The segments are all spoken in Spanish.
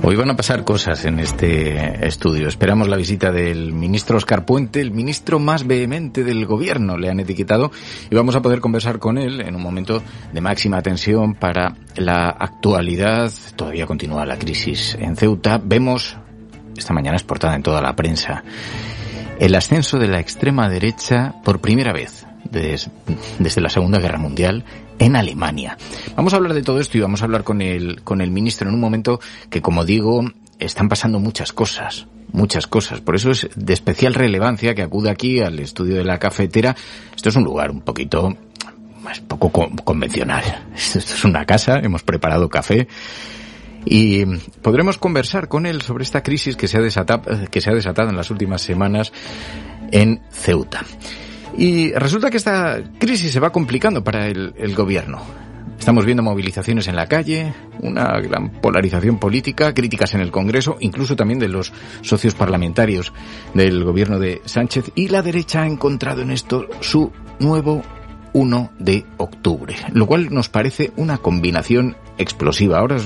Hoy van a pasar cosas en este estudio. Esperamos la visita del ministro Óscar Puente, el ministro más vehemente del gobierno, le han etiquetado, y vamos a poder conversar con él en un momento de máxima tensión para la actualidad. Todavía continúa la crisis en Ceuta. Vemos, esta mañana es portada en toda la prensa, el ascenso de la extrema derecha por primera vez desde la Segunda Guerra Mundial en Alemania. Vamos a hablar de todo esto y vamos a hablar con el ministro en un momento que, como digo, están pasando muchas cosas. Por eso es de especial relevancia que acuda aquí al estudio de la cafetera. Esto es un lugar un poquito, poco convencional. Esto es una casa, hemos preparado café y podremos conversar con él sobre esta crisis que se ha desatado en las últimas semanas en Ceuta. Y resulta que esta crisis se va complicando para el gobierno. Estamos viendo movilizaciones en la calle, una gran polarización política, críticas en el Congreso, incluso también de los socios parlamentarios del gobierno de Sánchez, y la derecha ha encontrado en esto su nuevo 1 de octubre, lo cual nos parece una combinación explosiva. Ahora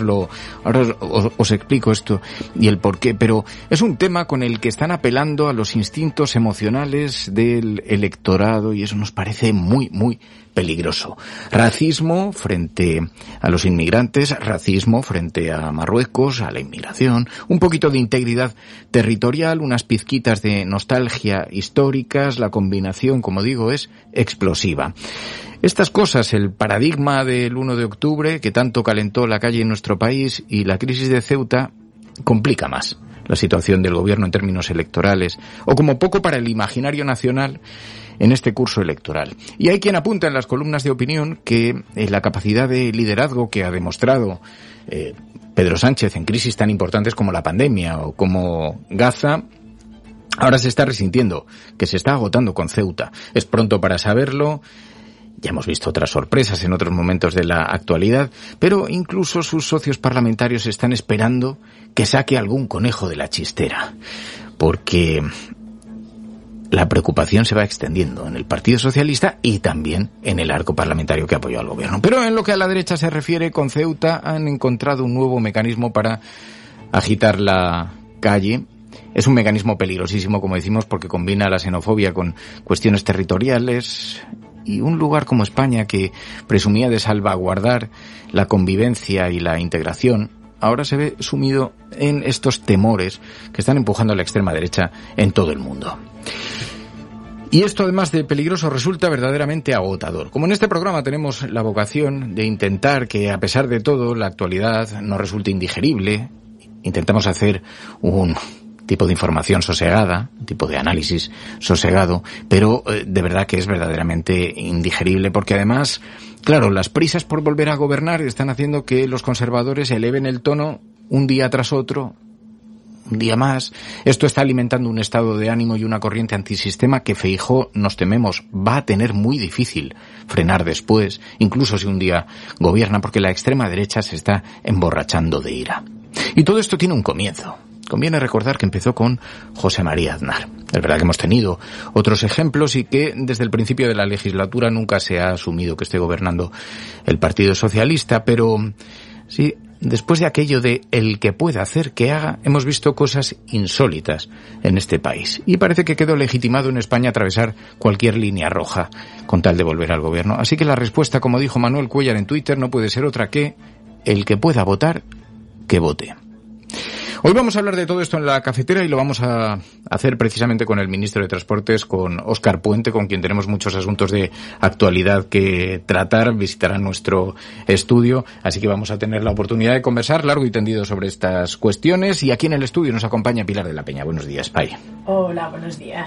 os explico esto y el porqué, pero es un tema con el que están apelando a los instintos emocionales del electorado y eso nos parece muy, muy peligroso. Racismo frente a los inmigrantes, racismo frente a Marruecos, a la inmigración, un poquito de integridad territorial, unas pizquitas de nostalgia históricas, la combinación, como digo, es explosiva. Estas cosas, el paradigma del 1 de octubre, que tanto calentó la calle en nuestro país, y la crisis de Ceuta, complica más la situación del gobierno en términos electorales, o como poco para el imaginario nacional en este curso electoral. Y hay quien apunta en las columnas de opinión que la capacidad de liderazgo que ha demostrado Pedro Sánchez en crisis tan importantes como la pandemia o como Gaza, ahora se está resintiendo, que se está agotando con Ceuta. Es pronto para saberlo. Ya hemos visto otras sorpresas en otros momentos de la actualidad, pero incluso sus socios parlamentarios están esperando que saque algún conejo de la chistera, porque la preocupación se va extendiendo en el Partido Socialista y también en el arco parlamentario que apoyó al gobierno. Pero en lo que a la derecha se refiere, con Ceuta han encontrado un nuevo mecanismo para agitar la calle. Es un mecanismo peligrosísimo, como decimos, porque combina la xenofobia con cuestiones territoriales. Y un lugar como España, que presumía de salvaguardar la convivencia y la integración, ahora se ve sumido en estos temores que están empujando a la extrema derecha en todo el mundo. Y esto, además de peligroso, resulta verdaderamente agotador. Como en este programa tenemos la vocación de intentar que, a pesar de todo, la actualidad no resulte indigerible, intentamos hacer un tipo de información sosegada, un tipo de análisis sosegado, pero de verdad que es verdaderamente indigerible, porque además, claro, las prisas por volver a gobernar están haciendo que los conservadores eleven el tono un día tras otro, un día más. Esto está alimentando un estado de ánimo y una corriente antisistema que Feijóo, nos tememos, va a tener muy difícil frenar después, incluso si un día gobierna, porque la extrema derecha se está emborrachando de ira. Y todo esto tiene un comienzo. Conviene recordar que empezó con José María Aznar. Es verdad que hemos tenido otros ejemplos y que desde el principio de la legislatura nunca se ha asumido que esté gobernando el Partido Socialista, pero sí, después de aquello de el que pueda hacer que haga, hemos visto cosas insólitas en este país. Y parece que quedó legitimado en España atravesar cualquier línea roja con tal de volver al gobierno. Así que la respuesta, como dijo Manuel Cuéllar en Twitter, no puede ser otra que el que pueda votar, que vote. Hoy vamos a hablar de todo esto en la cafetera y lo vamos a hacer precisamente con el ministro de Transportes, con Óscar Puente, con quien tenemos muchos asuntos de actualidad que tratar. Visitará nuestro estudio, así que vamos a tener la oportunidad de conversar largo y tendido sobre estas cuestiones. Y aquí en el estudio nos acompaña Pilar de la Peña. Buenos días, Pai. Hola, buenos días.